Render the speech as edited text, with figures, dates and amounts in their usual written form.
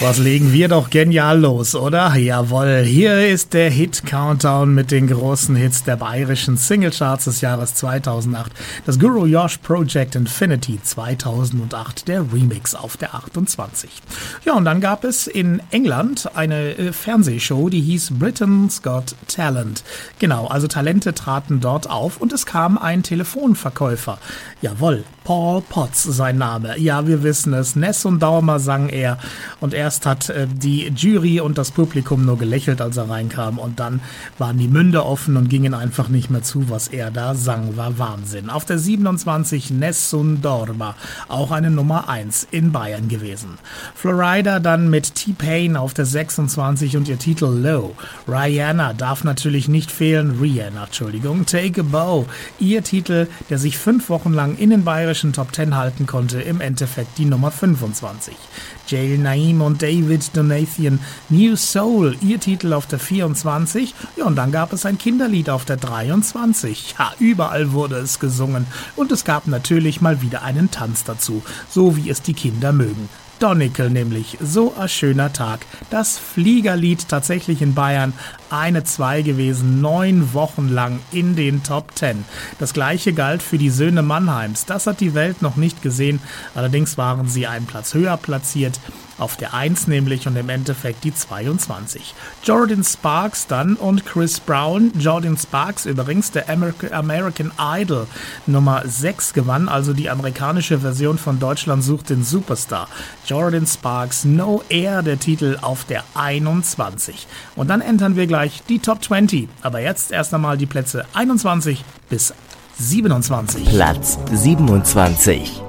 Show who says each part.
Speaker 1: Was legen wir doch genial los, oder? Jawohl, hier ist der Hit-Countdown mit den großen Hits der bayerischen Singlecharts des Jahres 2008. Das Guru Josh Project Infinity 2008, der Remix auf der 28. Ja, und dann gab es in England eine Fernsehshow, die hieß Britain's Got Talent. Genau, also Talente traten dort auf und es kam ein Telefonverkäufer. Jawohl, Paul Potts sein Name. Ja, wir wissen es, Ness und Daumer sang er und erst hat die Jury und das Publikum nur gelächelt, als er reinkam und dann waren die Münder offen und gingen einfach nicht mehr zu, was er da sang. War Wahnsinn. Auf der 27 Nessun Dorma, auch eine Nummer 1 in Bayern gewesen. Florida dann mit T-Pain auf der 26 und ihr Titel Low. Rihanna darf natürlich nicht fehlen, Take a Bow, ihr Titel, der sich 5 Wochen lang in den bayerischen Top 10 halten konnte, im Endeffekt die Nummer 25. Jail Naim und David Donathan, New Soul, ihr Titel auf der 24. Ja, und dann gab es ein Kinderlied auf der 23. Ja, überall wurde es gesungen und es gab natürlich mal wieder einen Tanz dazu, so wie es die Kinder mögen. Donegal nämlich, so ein schöner Tag. Das Fliegerlied tatsächlich in Bayern, 1-2 gewesen, 9 Wochen lang in den Top 10. Das gleiche galt für die Söhne Mannheims. Das hat die Welt noch nicht gesehen, allerdings waren sie einen Platz höher platziert. Auf der 1 nämlich und im Endeffekt die 22. Jordan Sparks dann und Chris Brown. Jordan Sparks übrigens, der American Idol Nummer 6 gewann, also die amerikanische Version von Deutschland sucht den Superstar. Jordan Sparks, No Air, der Titel auf der 21. Und dann entern wir gleich die Top 20. Aber jetzt erst einmal die Plätze 21 bis 27.
Speaker 2: Platz 27.